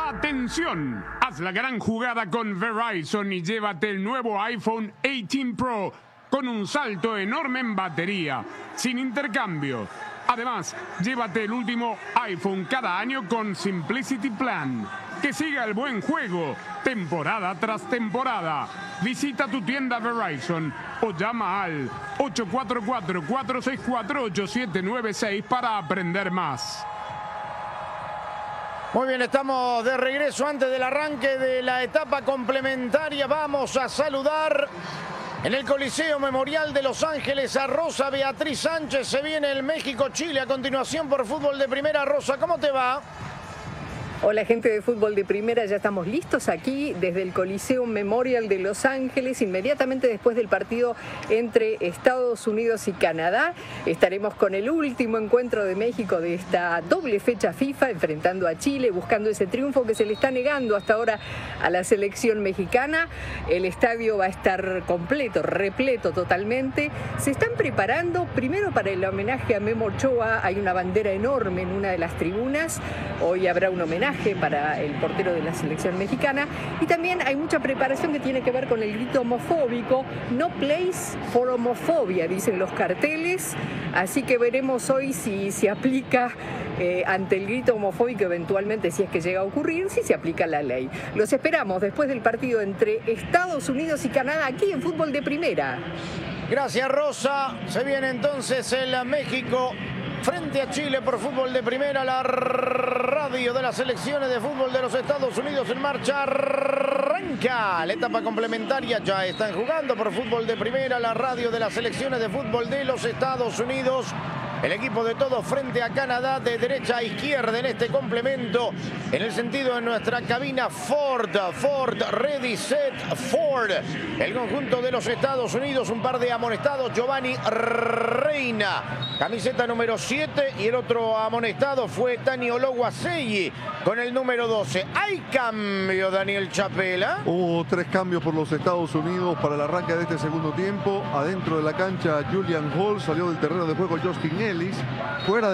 ¡Atención! Haz la gran jugada con Verizon y llévate el nuevo iPhone 18 Pro con un salto enorme en batería, sin intercambio. Además, llévate el último iPhone cada año con Simplicity Plan. Que siga el buen juego, temporada tras temporada. Visita tu tienda Verizon o llama al 844-464-8796 para aprender más. Muy bien, estamos de regreso antes del arranque de la etapa complementaria. Vamos a saludar en el Coliseo Memorial de Los Ángeles a Rosa Beatriz Sánchez. Se viene el México-Chile a continuación por Fútbol de Primera. Rosa, ¿cómo te va? Hola gente de Fútbol de Primera, ya estamos listos aquí desde el Coliseo Memorial de Los Ángeles, inmediatamente después del partido entre Estados Unidos y Canadá. Estaremos con el último encuentro de México de esta doble fecha FIFA, enfrentando a Chile, buscando ese triunfo que se le está negando hasta ahora a la selección mexicana. El estadio va a estar completo, repleto totalmente. Se están preparando primero para el homenaje a Memo Ochoa. Hay una bandera enorme en una de las tribunas. Hoy habrá un homenaje para el portero de la selección mexicana, y también hay mucha preparación que tiene que ver con el grito homofóbico. No place for homofobia, dicen los carteles, así que veremos hoy si se aplica ante el grito homofóbico, eventualmente, si es que llega a ocurrir, si se aplica la ley. Los esperamos después del partido entre Estados Unidos y Canadá aquí en Fútbol de Primera. Gracias, Rosa. Se viene entonces el México frente a Chile por Fútbol de Primera, la radio de las selecciones de fútbol de los Estados Unidos en marcha. Arranca la etapa complementaria, ya están jugando por Fútbol de Primera, la radio de las selecciones de fútbol de los Estados Unidos. El equipo de todos frente a Canadá, de derecha a izquierda en este complemento. En el sentido de nuestra cabina, Ford, ready, set, Ford. El conjunto de los Estados Unidos, un par de amonestados, Giovanni Reina, camiseta número 7, y el otro amonestado fue Tani Ologuaselli con el número 12. ¿Hay cambio, Daniel Chapela? Hubo 3 cambios por los Estados Unidos para el arranque de este segundo tiempo. Adentro de la cancha, Julian Hall, salió del terreno de juego Justin Ellis. Fuera